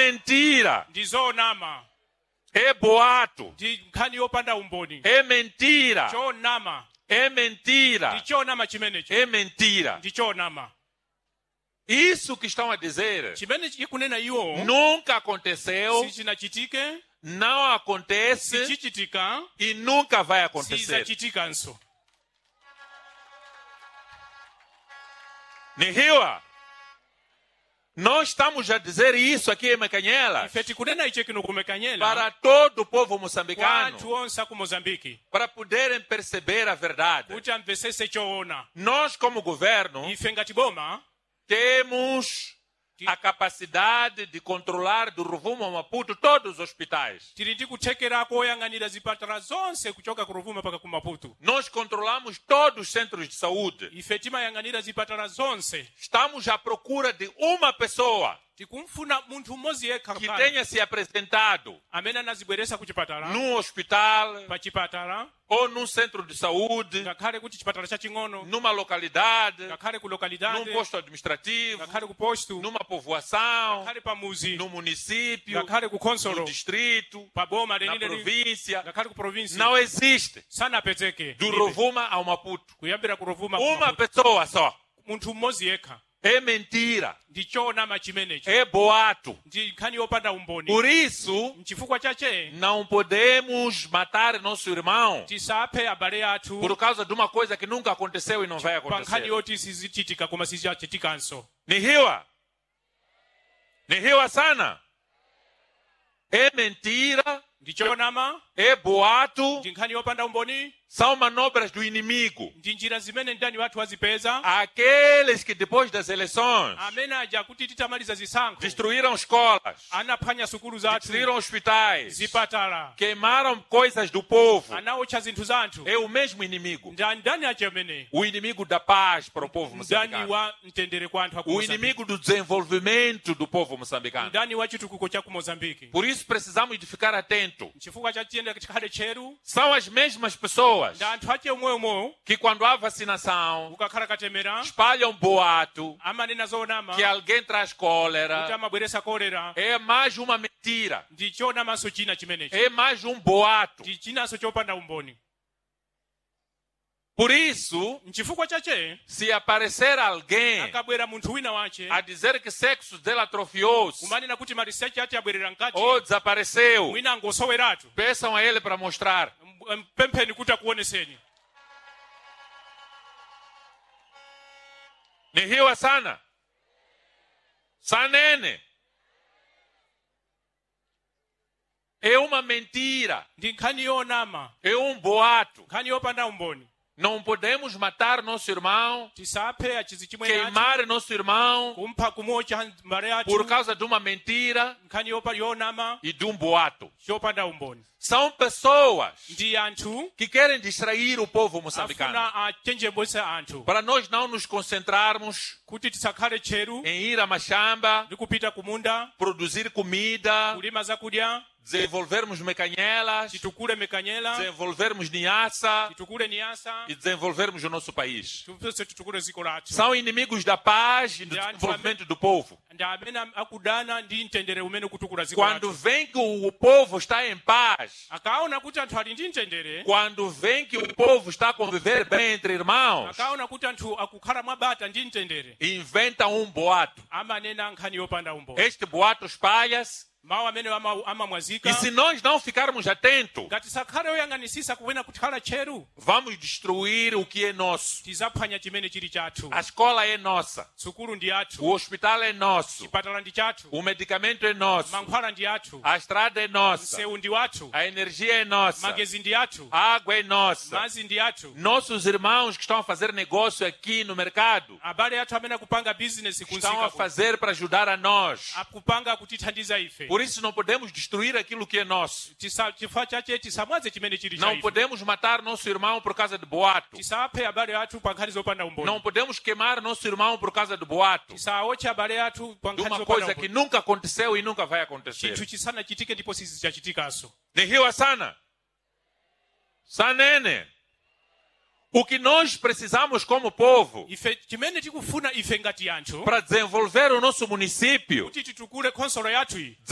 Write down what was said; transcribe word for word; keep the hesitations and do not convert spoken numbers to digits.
mentira. ndizonama É boato. ndi nkhani yopanda umboni É mentira. chonama É mentira. ndichonama chimenecho É mentira. ndichonama Isso que estão a dizer chimene chikunena iwo nunca aconteceu, sichinachitike não acontece sichichitika e nunca vai acontecer. sizachitikanso. Nihiwa, nós estamos a dizer isso aqui em Mecanhela ife tikunena iche kino kumekanyela para todo o povo kwa moçambicano, anthu onse aku Mozambiki para poderem perceber a verdade. kuti amvesese choona. Nós, como governo, Ife ngati boma temos a capacidade de controlar do Rovuma ao Maputo todos os hospitais. tili ndi kuthekera koyang'anira zipatala zonse kuchoka ku Rovuma mpaka ku Maputo. Nós controlamos todos os centros de saúde. Ife timayang'anira zipatala zonse. Estamos à procura de uma pessoa tikumfuna munthu mmodzi yekha que pano tenha se apresentado amene anazibweresa ku chipatala num hospital pa chipatala ou num centro de saúde, ngakhale kuti chipatala chaching'ono numa localidade, ngakhale ku num lokalidade posto administrativo, ngakhale ku posto numa povoação, ngakhale pa muzi no município, ngakhale ku no konsolo distrito, pa boma na lenileni província. ngakhale ku provinsi Não existe. sanapezeke Do Ilibe. Rovuma ao Maputo. kuyambira ku Rovuma ku Uma Maputo. pessoa só. munthu mmodzi yekha É mentira. ndichonama chimenecho É boato. ndi nkhani yopanda umboni. Por isso, nchifukwa chache não podemos matar nosso irmão tisaphe abale athu por causa de uma coisa que nunca aconteceu e não vai pa nkhani acontecer. yoti sizichitika koma sizachitikanso. Nihiwa. Nihiwa sana. É mentira. ndichonama É boato. ndi nkhani yopanda umboni São manobras do inimigo. ndi njira zimene ndani wathu wazipeza Aqueles que depois das eleições amene aja kuti titamaliza zisankho destruíram escolas, anaphwanya sukulu zathu destruíram hospitais, zipatala queimaram coisas do povo. anaotcha zinthu za anthu É o mesmo inimigo. ndani ndani aja amene O inimigo da paz para o povo ndani moçambicano. wa mtendere kwa anthu aku O Mozambiki. inimigo do desenvolvimento do povo moçambicano. ndani wa chitukuko cha ku Mozambiki. Por isso precisamos de ficar atento. chifukwa cha tiyenda tikhale cheru São as mesmas pessoas ndi anthu ache omweomwe que quando há vacinação ukakhala katemera espalham boato amanena zonama que alguém traz kuti cólera. amabweresa kolera É mais uma mentira. ndi chonamanso china chimenechi É mais um boato. ndi chinanso chopanda umboni. Por isso, nchifukwa chache se aparecer alguém akabwera munthu wina wache a dizer que sexo dele atrofiou-se kumanena kuti maliseche ati abwerera mkati ou desapareceu, mwina angosoweratu peçam a ele para mostrar. M- mpempheni kuti akuoneseni. Nihiwa sana. Sanene. É uma mentira. ndi nkhani yonama É um boato. nkhani yopanda umboni. Não podemos matar nosso irmão, tisaphe achizi chimwene achi queimar nosso irmão kumpha kumotcha mbale por athu causa de uma mentira nkhani yopa- yonama e de um boato. chopanda umboni. São pessoas ndi anthu que querem distrair o povo moçambicano. afuna achenjembose anthu Para nós não nos concentrarmos kuti tisakhale cheru em ir a Machamba, ndi kupita kumunda produzir comida, kulima zakudya desenvolvermos mecanhelas, titukule mekanyela desenvolvermos niassa titukule niyasa e desenvolvermos o nosso país. tupese titukule ziko lathu. São inimigos da paz e do desenvolvimento do povo. ndi amene akudana ndi mtendere umene kutukula ziko Quando lathu. vem que o povo está em paz, akaona kuti anthu ali ndi mtendere quando vem que o povo está a conviver bem entre irmãos, akaona kuti anthu akukhala mwabata ndi mtendere inventam um boato. amanena nkhani yopanda umboni. Este boato espalha-se mawu amene ama- amamwazika e se nós não ficarmos atentos, ngati sakhale oyang'anisisa kuwena kukhala cheru vamos destruir o que é nosso. tizaphwanya chimene chili chathu. A escola é nossa, sukulu ndi athu o hospital é nosso, chipatala ndi chathu o medicamento é nosso, mankhwala ndi athu a estrada é nossa, msewu ndi wathu a energia é nossa, magezi ndi athu a água é nossa. madzi ndi athu Nossos irmãos que estão a fazer negócio aqui no mercado abale athu amene akupanga bizinesi estão a kunsika ku- fazer para ajudar a nós. akupanga kutithandiza ife. Por isso não podemos destruir aquilo que é nosso. Tisa- chifukwa chache tisamwaze chimene chili cha Não ife. podemos matar nosso irmão por causa de boato. tisaphe abale athu pa nkhani zopanda umboni. Não podemos queimar nosso irmão por causa de boato. tisaotche abale athu pa De nkhani uma zopanda coisa que umboni. nunca aconteceu e nunca vai acontecer. chinthu chisanachitike ndipo sizichachitikanso. Nihiwa sana. Sanene. O que nós precisamos como povo ife chimene tikufuna ife ngati anthu para desenvolver o nosso município, kuti titukule khonsolo yathu iyi